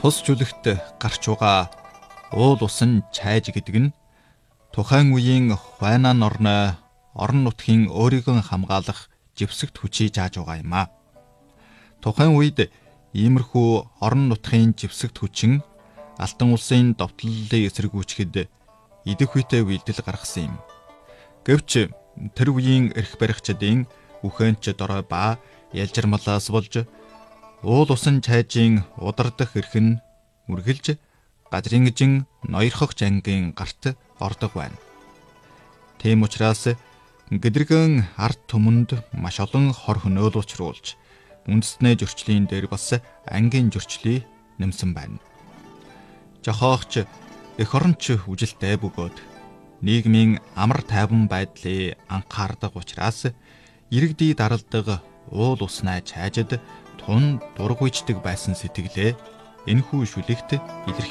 Тус жүлэгт гарч байгаа уул усан чайж гэдэг нь тухайн үеийн Хуайнан орны орон нутгийн өөрийгөө хамгаалах живсэгт хүчийг зааж байгаа юм а. Тухайн үед иймэрхүү орон нутгийн живсэгт хүчин Алтан улсын довтлолыг эсэргүүцэхэд идэх үедээ үйлдэл гаргасан юм. Гэвч тэр үеийн эрх баригчдын үхэнч дорой ба ялжирмалаас болж уул усан чайжийн удардах эрх нь үргэлж Гадрингжин ноёрхогч ангийн гарт ордог байна. Тийм учраас гэдрэгэн ард түмэнд маш олон хор хөнөөл учруулж үндэстнээ зөрчлийн дээр бас ангийн зөрчлийг нэмсэн байна. Жохоогч эх оронч үжилтэй бөгөөд нийгмийн амар тайван байдлыг анхаардаг учраас иргэдий даралдаг уул уснаа чайжид тун дургүйчдэг байсан сэтгэлээ энэхүү шүлэгт илэрхийлж